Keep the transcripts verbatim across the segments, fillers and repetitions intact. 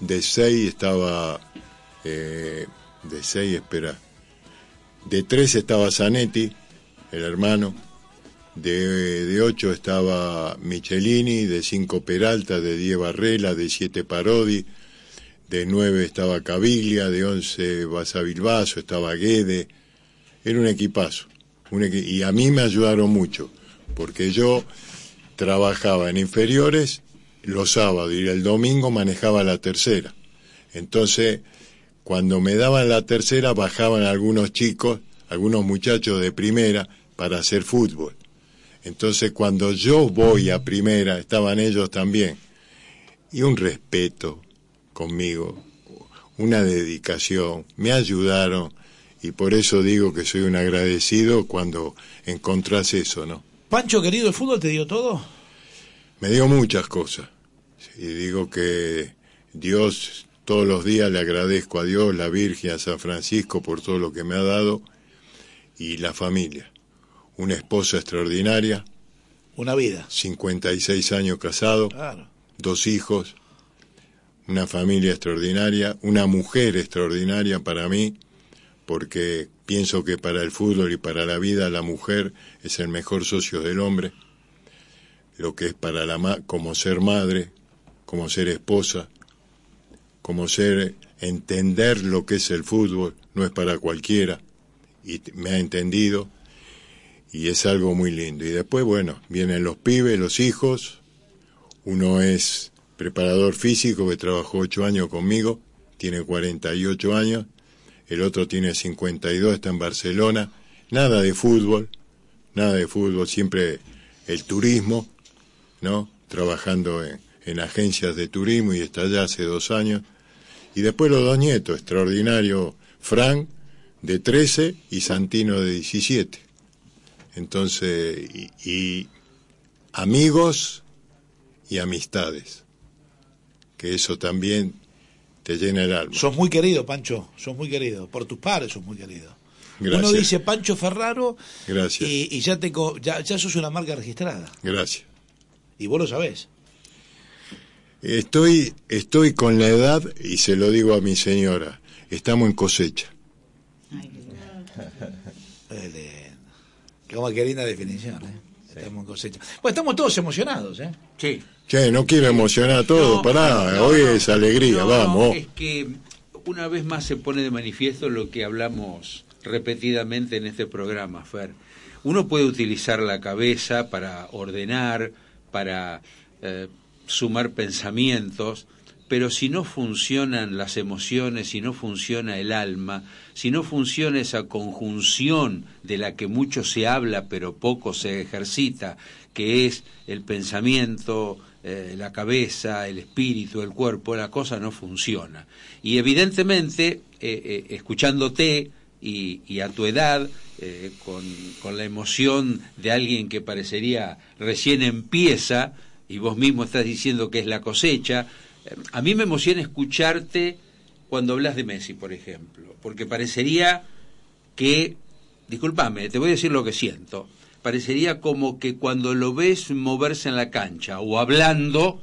de seis estaba, eh, de seis, espera, de tres estaba Zanetti, el hermano, de, de ocho estaba Michelini, de cinco Peralta, de diez Barrela, de siete Parodi, de nueve estaba Caviglia, de once Basavilbaso, estaba Guede, era un equipazo, un equi- y a mí me ayudaron mucho, porque yo trabajaba en inferiores los sábados y el domingo manejaba la tercera. Entonces, cuando me daban la tercera, bajaban algunos chicos, algunos muchachos de primera para hacer fútbol. Entonces, cuando yo voy a primera, estaban ellos también. Y un respeto conmigo, una dedicación, me ayudaron, y por eso digo que soy un agradecido cuando encontrás eso, ¿no? Pancho, querido, ¿el fútbol te dio todo? Me dio muchas cosas. Y digo que Dios, todos los días le agradezco a Dios, la Virgen, a San Francisco por todo lo que me ha dado, y la familia. Una esposa extraordinaria. Una vida. cincuenta y seis años casado. Claro. Dos hijos. Una familia extraordinaria. Una mujer extraordinaria para mí, porque pienso que para el fútbol y para la vida la mujer es el mejor socio del hombre. Lo que es para la ma- como ser madre, como ser esposa, como ser, entender lo que es el fútbol, no es para cualquiera, y me ha entendido, y es algo muy lindo. Y después, bueno, vienen los pibes, los hijos, uno es preparador físico que trabajó ocho años conmigo, tiene cuarenta y ocho años, el otro tiene cincuenta y dos, está en Barcelona, nada de fútbol, nada de fútbol, siempre el turismo, ¿no? Trabajando en, en agencias de turismo, y está allá hace dos años. Y después los dos nietos, extraordinario, Fran, de trece, y Santino, de diecisiete. Entonces, y, y amigos y amistades, que eso también te llena el alma. Sos muy querido, Pancho, sos muy querido. Por tus padres sos muy querido. Gracias. Uno dice Pancho Ferraro, Gracias. y, y ya, te, co- ya, ya sos una marca registrada. Gracias. Y vos lo sabés. Estoy, estoy con la edad, y se lo digo a mi señora, estamos en cosecha. Eh, Como qué linda definición, ¿eh? Sí. Estamos en cosecha. Bueno, estamos todos emocionados, ¿eh? Sí. Che, no quiero emocionar a todos, No, pará, no, hoy no, es alegría, no, vamos. No, es que una vez más se pone de manifiesto lo que hablamos repetidamente en este programa, Fer. Uno puede utilizar la cabeza para ordenar, para eh, sumar pensamientos, pero si no funcionan las emociones, si no funciona el alma, si no funciona esa conjunción de la que mucho se habla pero poco se ejercita, que es el pensamiento, eh, la cabeza, el espíritu, el cuerpo, la cosa no funciona. Y evidentemente, eh, eh, escuchándote y, y a tu edad, eh, con, con la emoción de alguien que parecería recién empieza, y vos mismo estás diciendo que es la cosecha, eh, a mí me emociona escucharte cuando hablas de Messi, por ejemplo, porque parecería que, discúlpame, te voy a decir lo que siento, parecería como que cuando lo ves moverse en la cancha o hablando,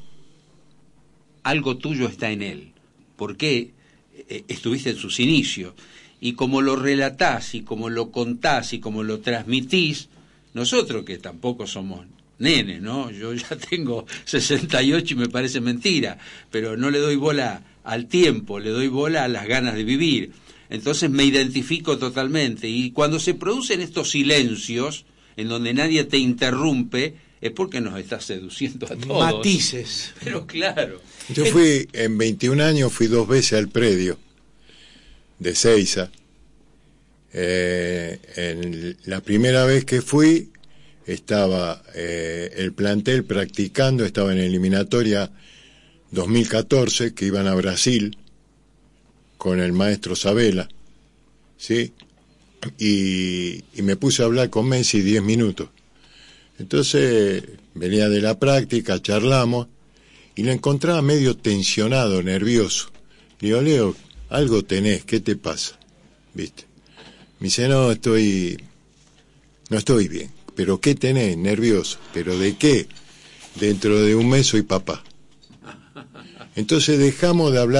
algo tuyo está en él, porque eh, estuviste en sus inicios, y como lo relatás, y como lo contás, y como lo transmitís, nosotros que tampoco somos nenes, ¿no? Yo ya tengo sesenta y ocho y me parece mentira, pero no le doy bola al tiempo, le doy bola a las ganas de vivir. Entonces me identifico totalmente, y cuando se producen estos silencios en donde nadie te interrumpe, es porque nos estás seduciendo a todos. Matices. Pero claro. Yo fui, en veintiún años, fui dos veces al predio de Seiza. Eh, en la primera vez que fui, estaba eh, el plantel practicando, estaba en eliminatoria dos mil catorce, que iban a Brasil, con el maestro Sabela, ¿sí? Y, y me puse a hablar con Messi diez minutos. Entonces venía de la práctica, charlamos, y lo encontraba medio tensionado, nervioso. Le digo, Leo, algo tenés, ¿qué te pasa? ¿Viste? Me dice, no, estoy, no estoy bien. ¿Pero qué tenés? Nervioso. ¿Pero de qué? Dentro de un mes soy papá. Entonces dejamos de hablar